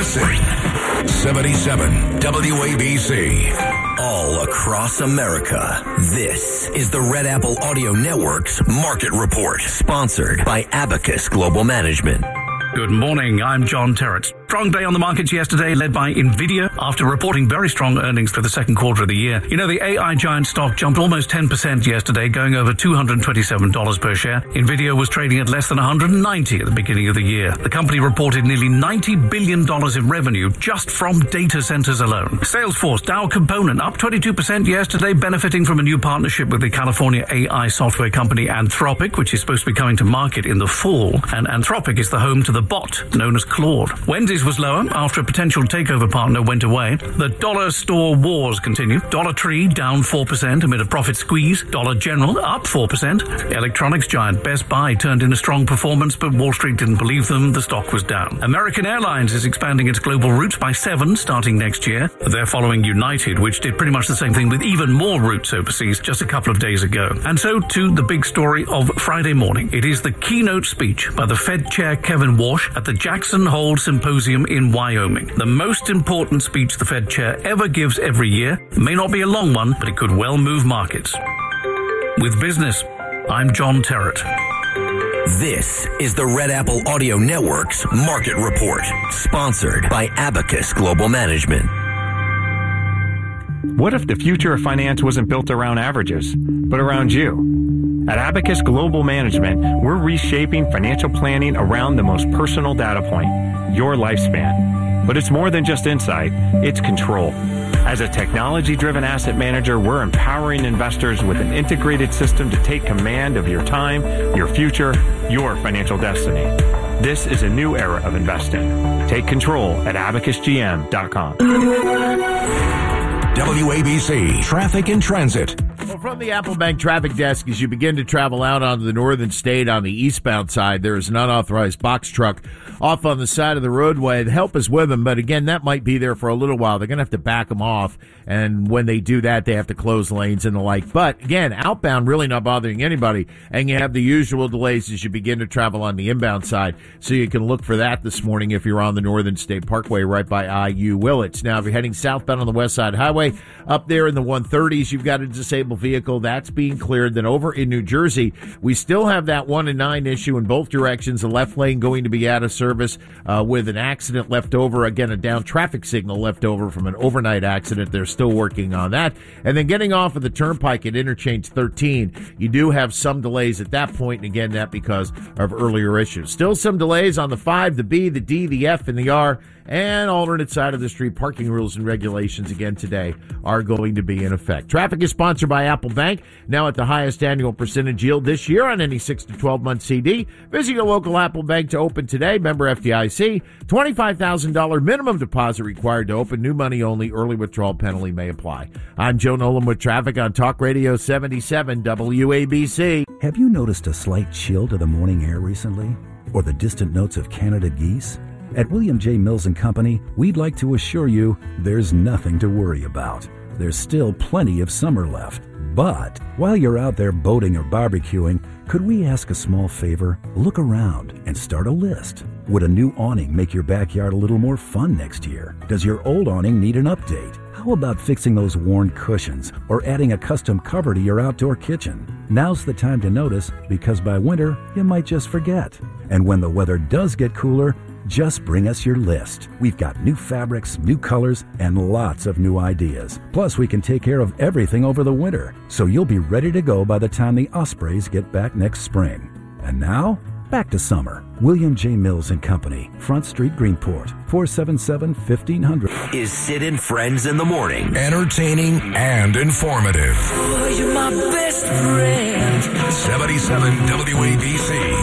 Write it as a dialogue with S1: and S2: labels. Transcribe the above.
S1: Listen. 77 WABC. All across America. This is the Red Apple Audio Network's Market Report, sponsored by Abacus Global Management.
S2: Good morning, I'm John Terrett. Strong day on the markets yesterday, led by Nvidia after reporting very strong earnings for the second quarter of the year. You know, the AI giant stock jumped almost 10% yesterday, going over $227 per share. Nvidia was trading at less than $190 at the beginning of the year. The company reported nearly $90 billion in revenue just from data centers alone. Salesforce, Dow Component, up 22% yesterday, benefiting from a new partnership with the California AI software company Anthropic, which is supposed to be coming to market in the fall. And Anthropic is the home to the bot known as Claude. Wendy's was lower after a potential takeover partner went away. The dollar store wars continue. Dollar Tree down 4% amid a profit squeeze. Dollar General up 4%. Electronics giant Best Buy turned in a strong performance, but Wall Street didn't believe them. The stock was down. American Airlines is expanding its global routes by 7 starting next year. They're following United, which did pretty much the same thing with even more routes overseas just a couple of days ago. And so to the big story of Friday morning. It is the keynote speech by the Fed Chair Kevin Warsh at the Jackson Hole Symposium in Wyoming. The most important speech the Fed Chair ever gives every year. It may not be a long one, but it could well move markets. With business, I'm John Terrett.
S1: This is the Red Apple Audio Network's Market Report, sponsored by Abacus Global Management.
S3: What if the future of finance wasn't built around averages, but around you? At Abacus Global Management, we're reshaping financial planning around the most personal data point, your lifespan. But it's more than just insight, it's control. As a technology-driven asset manager, we're empowering investors with an integrated system to take command of your time, your future, your financial destiny. This is a new era of investing. Take control at abacusgm.com.
S1: WABC Traffic and Transit.
S4: Well, from the Apple Bank traffic desk, as you begin to travel out onto the northern state on the eastbound side, there is an unauthorized box truck off on the side of the roadway. The help is with them, but again, that might be there for a little while. They're going to have to back them off, and when they do that, they have to close lanes and the like. But again, outbound really not bothering anybody, and you have the usual delays as you begin to travel on the inbound side, so you can look for that this morning if you're on the Northern State Parkway right by IU Willits. Now, if you're heading southbound on the West Side Highway, up there in the 130s, you've got a disabled vehicle. That's being cleared. Then over in New Jersey, we still have that 1 and 9 issue in both directions. The left lane going to be out of service with an accident left over. Again, a down traffic signal left over from an overnight accident. They're still working on that. And then getting off of the turnpike at interchange 13, you do have some delays at that point. And again, that because of earlier issues. Still some delays on the 5, the B, the D, the F, and the R. And alternate side of the street parking rules and regulations again today are going to be in effect. Traffic is sponsored by Apple Bank, now at the highest annual percentage yield this year on any 6 to 12-month CD. Visit your local Apple Bank to open today. Member FDIC. $25,000 minimum deposit required to open. New money only. Early withdrawal penalty may apply. I'm Joe Nolan with traffic on Talk Radio 77 WABC.
S5: Have you noticed a slight chill to the morning air recently? Or the distant notes of Canada geese? At William J. Mills & Company, we'd like to assure you there's nothing to worry about. There's still plenty of summer left. But while you're out there boating or barbecuing, could we ask a small favor? Look around and start a list. Would a new awning make your backyard a little more fun next year? Does your old awning need an update? How about fixing those worn cushions or adding a custom cover to your outdoor kitchen? Now's the time to notice, because by winter, you might just forget. And when the weather does get cooler, just bring us your list. We've got new fabrics, new colors, and lots of new ideas. Plus, we can take care of everything over the winter, so you'll be ready to go by the time the Ospreys get back next spring. And now, back to summer. William J. Mills & Company, Front Street, Greenport, 477-1500.
S1: Is Sid and Friends in the Morning. Entertaining and informative.
S6: Oh, you're my best friend.
S1: 77 WABC.